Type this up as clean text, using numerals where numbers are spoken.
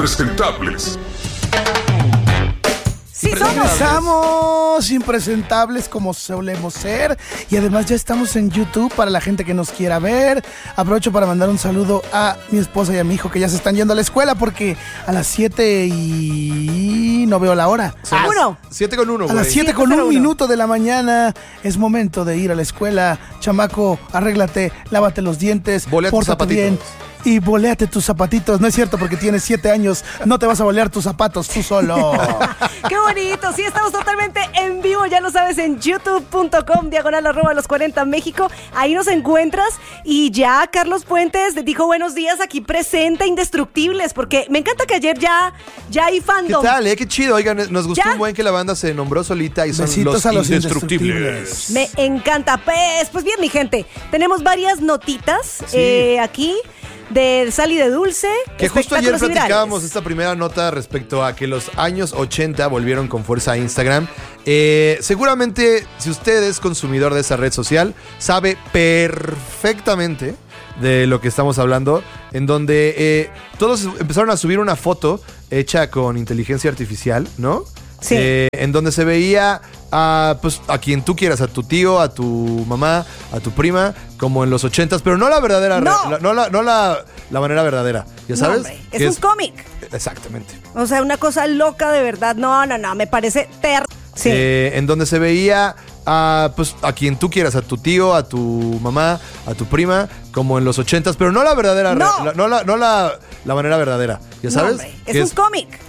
impresentables. Sí, somos impresentables como solemos ser. Y además ya estamos en YouTube para la gente que nos quiera ver. Aprovecho para mandar un saludo a mi esposa y a mi hijo que ya se están yendo a la escuela, porque a las 7 y... no veo la hora. 7:01, A las 7:01 de la mañana es momento de ir a la escuela. Chamaco, arréglate, lávate los dientes, Bolea tus pórtate zapatitos. bien y boleate tus zapatitos. No es cierto, porque tienes 7 años, no te vas a bolear tus zapatos tú solo. ¡Qué bonito! Sí, estamos totalmente en vivo, ya lo sabes, en youtube.com/los40 México. Ahí nos encuentras. Y ya Carlos Puentes dijo buenos días aquí presente, Indestructibles, porque me encanta que ayer ya hay ¿Qué fandom. tal, Qué chido. Oigan, nos gustó ¿Ya? un buen que la banda se nombró solita y son Besitos los a los Indestructibles. Me encanta. Pues bien, mi gente, tenemos varias notitas aquí de sal y de dulce. Que justo ayer espectáculos y platicábamos virales. esta primera nota respecto a que los años 80 volvieron con fuerza a Instagram. Seguramente, si usted es consumidor de esa red social, sabe perfectamente de lo que estamos hablando, en donde todos empezaron a subir una foto hecha con inteligencia artificial, ¿no? Sí. En donde se veía pues, a quien tú quieras, a tu tío, a tu mamá, a tu prima, como en los 80s, pero no la verdadera, No. no la manera verdadera, ¿ya sabes? No, hombre, Que es un cómic. Exactamente. O sea, una cosa loca de verdad. No, me parece Sí. En donde se veía pues, a quien tú quieras, a tu tío, a tu mamá, a tu prima, como en los 80s, pero no la verdadera, No. no la manera verdadera, ¿ya sabes? No, hombre, es Que un cómic.